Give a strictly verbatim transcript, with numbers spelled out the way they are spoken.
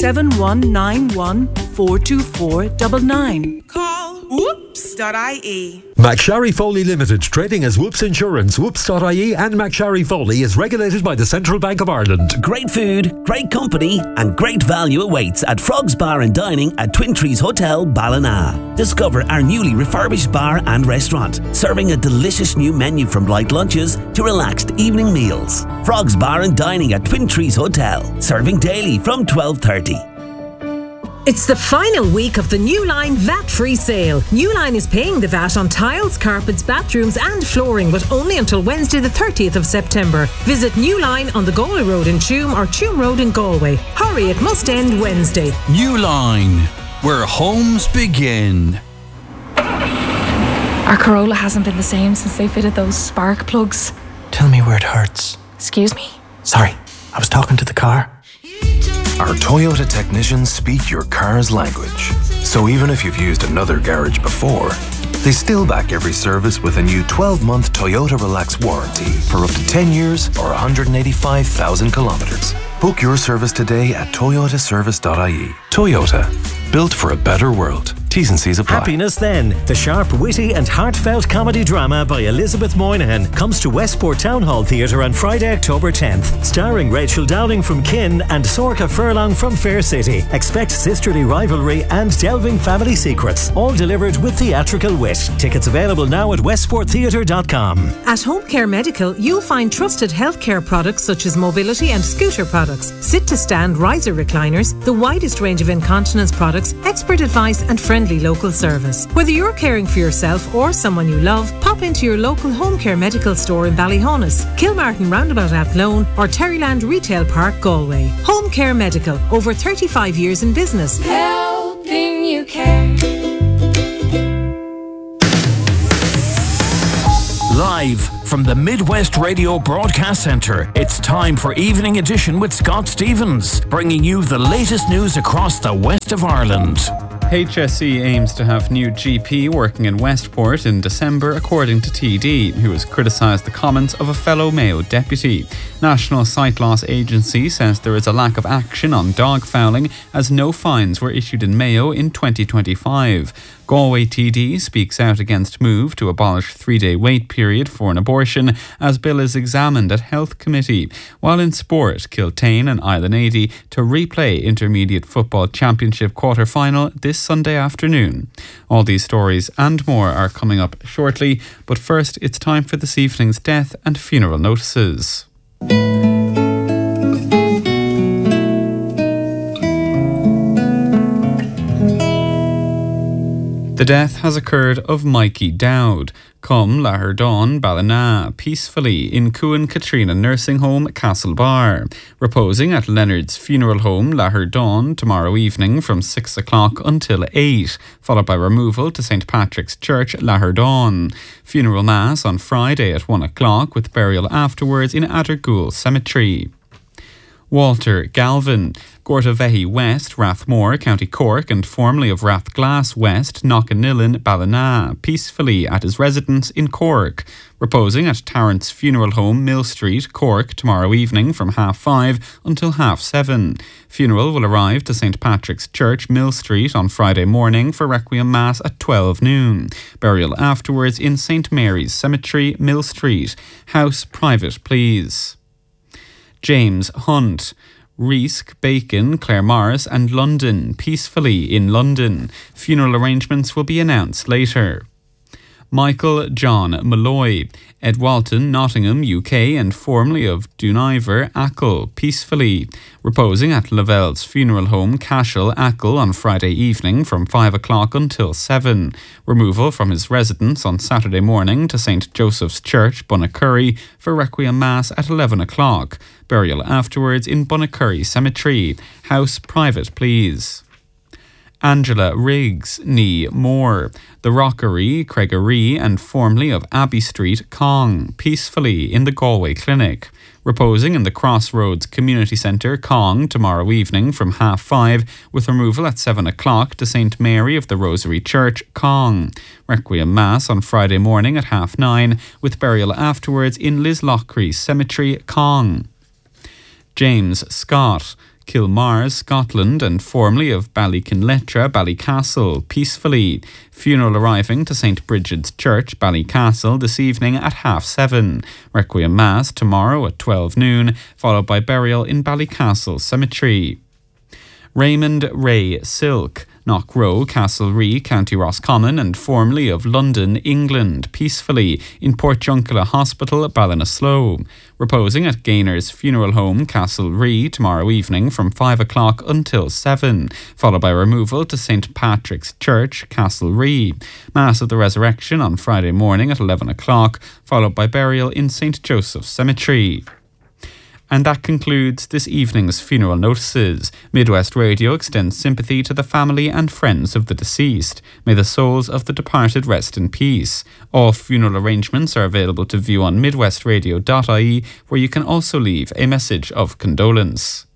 seven one nine one, four two four nine nine. Call whoops dot I E. McSharry Foley Limited, trading as Whoops Insurance. Whoops dot I E and McSharry Foley is regulated by the Central Bank of Ireland. Great food, great company and great value awaits at Frog's Bar and Dining at Twin Trees Hotel, Ballina. Discover our newly refurbished bar and restaurant, serving a delicious new menu from light lunches to relaxed evening meals. Frog's Bar and Dining at Twin Trees Hotel, serving daily from twelve thirty. It's the final week of the New Line V A T-free sale. New Line is paying the V A T on tiles, carpets, bathrooms and flooring, but only until Wednesday the thirtieth of September. Visit New Line on the Galway Road in Tuam or Tuam Road in Galway. Hurry, it must end Wednesday. New Line, where homes begin. Our Corolla hasn't been the same since they fitted those spark plugs. Tell me where it hurts. Excuse me? Sorry, I was talking to the car. Our Toyota technicians speak your car's language. So even if you've used another garage before, they still back every service with a new twelve-month Toyota Relax warranty for up to ten years or one hundred eighty-five thousand kilometres. Book your service today at toyota service dot I E. Toyota, built for a better world. T's and C's apply. Happiness Then, the sharp, witty and heartfelt comedy drama by Elizabeth Moynihan, comes to Westport Town Hall Theatre on Friday, October tenth. Starring Rachel Dowling from Kin and Sorcha Furlong from Fair City. Expect sisterly rivalry and delving family secrets, all delivered with theatrical wit. Tickets available now at westport theatre dot com. At Home Care Medical, you'll find trusted healthcare products such as mobility and scooter products, sit-to-stand riser recliners, the widest range of incontinence products, expert advice and friendly local service. Whether you're caring for yourself or someone you love, pop into your local Home Care Medical store in Ballyhonus, Kilmartin Roundabout Athlone or Terryland Retail Park, Galway. Home Care Medical, over thirty-five years in business. Helping you care. Live from the Midwest Radio Broadcast Centre, it's time for Evening Edition with Scott Stevens, bringing you the latest news across the west of Ireland. H S E aims to have new G P working in Westport in December, according to T D, who has criticised the comments of a fellow Mayo deputy. National Sight Loss Agency says there is a lack of action on dog fouling as no fines were issued in Mayo in twenty twenty-five. Galway T D speaks out against move to abolish three-day wait period for an abortion as bill is examined at Health Committee. While in sport, Kiltane and Island eighty to replay Intermediate Football Championship quarter-final this Sunday afternoon. All these stories and more are coming up shortly, but first it's time for this evening's death and funeral notices. The death has occurred of Mikey Dowd, come Laherdon, Ballina, peacefully in Cuan Katrina Nursing Home, Castlebar, reposing at Leonard's Funeral Home, Laherdon, tomorrow evening from six o'clock until eight, followed by removal to Saint Patrick's Church, Laherdon. Funeral Mass on Friday at one o'clock with burial afterwards in Adergool Cemetery. Walter Galvin, Gortavehi West, Rathmore, County Cork, and formerly of Rathglass West, Knockannillan, Ballina, peacefully at his residence in Cork, reposing at Tarrant's Funeral Home, Mill Street, Cork, tomorrow evening from half five until half seven. Funeral will arrive to Saint Patrick's Church, Mill Street, on Friday morning for Requiem Mass at twelve noon. Burial afterwards in Saint Mary's Cemetery, Mill Street. House private, please. James Hunt, Reesk, Bacon, Claremorris and London, peacefully in London. Funeral arrangements will be announced later. Michael John Malloy, Ed Walton, Nottingham, U K, and formerly of Duniver, Achill, peacefully, reposing at Lavelle's Funeral Home, Cashel, Achill, on Friday evening from five o'clock until seven. Removal from his residence on Saturday morning to Saint Joseph's Church, Bunnacurry, for Requiem Mass at eleven o'clock. Burial afterwards in Bunnacurry Cemetery. House private, please. Angela Riggs, Nee Moore, The Rockery, Craigaree, and formerly of Abbey Street, Cong, peacefully in the Galway Clinic. Reposing in the Crossroads Community Centre, Cong, tomorrow evening from half five, with removal at seven o'clock to Saint Mary of the Rosary Church, Cong. Requiem Mass on Friday morning at half nine, with burial afterwards in Lislochry Cemetery, Cong. James Scott, Kilmar, Scotland, and formerly of Ballykinletra, Ballycastle, peacefully. Funeral arriving to Saint Bridget's Church, Ballycastle, this evening at half seven. Requiem Mass tomorrow at twelve noon, followed by burial in Ballycastle Cemetery. Raymond Ray Silk, Knockrow, Castlerea, County Roscommon, and formerly of London, England, peacefully in Portjunkilla Hospital, Ballinasloe. Reposing at Gaynor's Funeral Home, Castlerea, tomorrow evening from five o'clock until seven, followed by removal to Saint Patrick's Church, Castlerea. Mass of the Resurrection on Friday morning at eleven o'clock, followed by burial in Saint Joseph's Cemetery. And that concludes this evening's funeral notices. Midwest Radio extends sympathy to the family and friends of the deceased. May the souls of the departed rest in peace. All funeral arrangements are available to view on midwest radio dot I E, where you can also leave a message of condolence.